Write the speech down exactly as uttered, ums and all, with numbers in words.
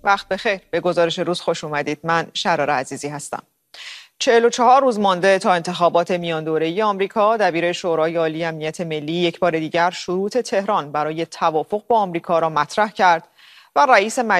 وقت بخیر. به گزارش روز خوش اومدید. من شرار عزیزی هستم. چهل و چهار روز مانده تا انتخابات میان دوره‌ای آمریکا، دبیر شورای عالی امنیت ملی یک بار دیگر شروط تهران برای توافق با آمریکا را مطرح کرد و رئیس